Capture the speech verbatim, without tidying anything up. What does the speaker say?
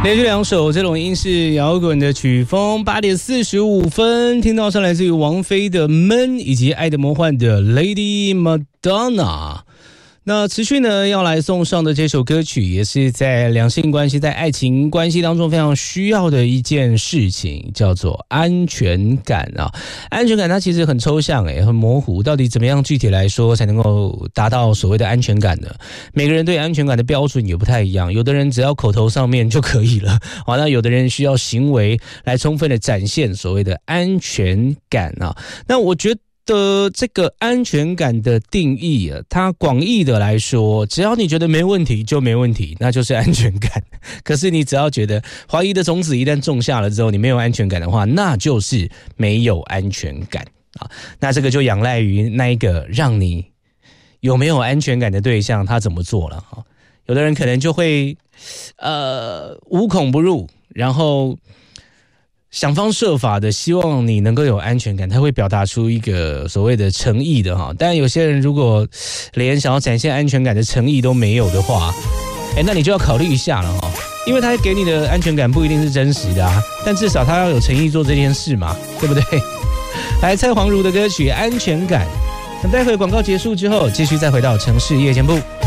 连续两首这种英式摇滚的曲风，八点四十五分听到是来自于王菲的《闷》以及爱的魔幻的 Lady Madonna。那持续呢要来送上的这首歌曲，也是在两性关系、在爱情关系当中非常需要的一件事情，叫做安全感啊。安全感它其实很抽象诶，很模糊，到底怎么样具体来说才能够达到所谓的安全感呢？每个人对安全感的标准也不太一样，有的人只要口头上面就可以了，啊，那有的人需要行为来充分的展现所谓的安全感啊。那我觉得的这个安全感的定义啊，它广义的来说，只要你觉得没问题就没问题，那就是安全感。可是你只要觉得怀疑的种子一旦种下了之后，你没有安全感的话，那就是没有安全感啊。那这个就仰赖于那一个让你有没有安全感的对象他怎么做了啊。有的人可能就会呃无孔不入，然后想方设法的希望你能够有安全感，他会表达出一个所谓的诚意的哈。但有些人如果连想要展现安全感的诚意都没有的话，哎，那你就要考虑一下了哈，因为他给你的安全感不一定是真实的啊，但至少他要有诚意做这件事嘛，对不对？来，蔡黄如的歌曲《安全感》。那待会广告结束之后，继续再回到城市夜间部。